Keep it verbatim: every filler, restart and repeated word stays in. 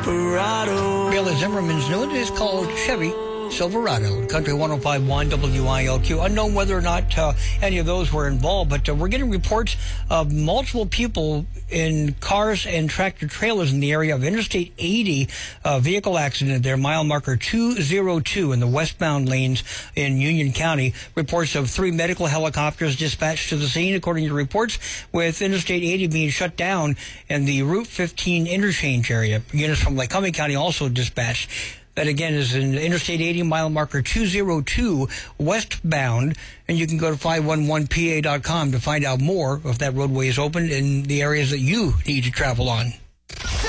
Silverado. Bailey Zimmerman's new one is called Chevy Silverado. Country one oh five point one W I L Q. Unknown whether or not uh, any of those were involved, but uh, we're getting reports of multiple people in cars and tractor trailers in the area of Interstate eighty, uh, vehicle accident there, mile marker two oh two in the westbound lanes in Union County. Reports of three medical helicopters dispatched to the scene, according to reports, with Interstate eighty being shut down in the Route fifteen interchange area. Units from Lycoming County also dispatched. That, again, is in Interstate eighty, mile marker two oh two, westbound. And you can go to five one one P A dot com to find out more if that roadway is open in the areas that you need to travel on.